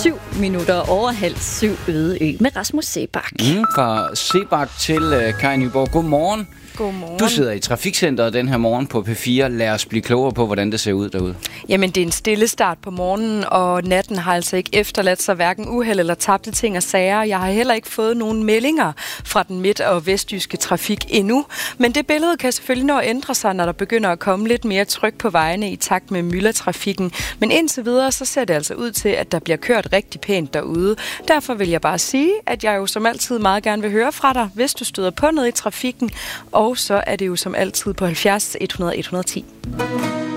7:07 Ødeø med Rasmus Seebach. Fra Seebach til Kai Nyborg. Godmorgen. Godmorgen. Du sidder i Trafikcenteret den her morgen på P4. Lad os blive klogere på, hvordan det ser ud derude. Jamen, det er en stille start på morgenen, og natten har altså ikke efterladt sig hverken uheld eller tabte ting og sager. Jeg har heller ikke fået nogen meldinger fra den midt- og vestjyske trafik endnu. Men det billede kan selvfølgelig nå at ændre sig, når der begynder at komme lidt mere tryk på vejene i takt med myldretrafikken. Men indtil videre, så ser det altså ud til, at der bliver kørt rigtig pænt derude. Derfor vil jeg bare sige, at jeg jo som altid meget gerne vil høre fra dig, hvis du støder på noget i trafikken. Og så er det jo som altid på 70 100 110.